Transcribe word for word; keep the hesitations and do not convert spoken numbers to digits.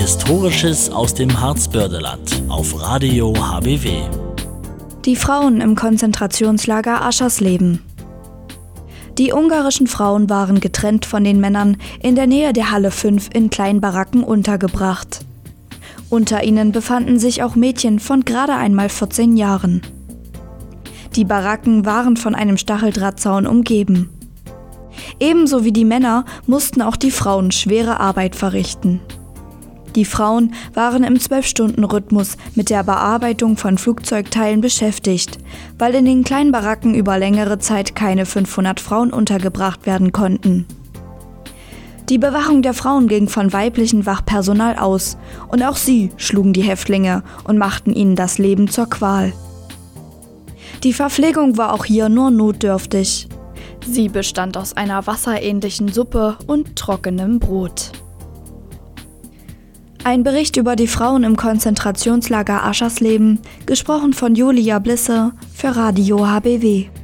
Historisches aus dem Harzbördeland auf Radio H B W. Die Frauen im Konzentrationslager Aschersleben. Die ungarischen Frauen waren getrennt von den Männern in der Nähe der Halle fünf in Kleinbaracken untergebracht. Unter ihnen befanden sich auch Mädchen von gerade einmal vierzehn Jahren. Die Baracken waren von einem Stacheldrahtzaun umgeben. Ebenso wie die Männer mussten auch die Frauen schwere Arbeit verrichten. Die Frauen waren im zwölf-Stunden-Rhythmus mit der Bearbeitung von Flugzeugteilen beschäftigt, weil in den kleinen Baracken über längere Zeit keine fünfhundert Frauen untergebracht werden konnten. Die Bewachung der Frauen ging von weiblichem Wachpersonal aus und auch sie schlugen die Häftlinge und machten ihnen das Leben zur Qual. Die Verpflegung war auch hier nur notdürftig. Sie bestand aus einer wasserähnlichen Suppe und trockenem Brot. Ein Bericht über die Frauen im Konzentrationslager Aschersleben, gesprochen von Julia Blisse für Radio H B W.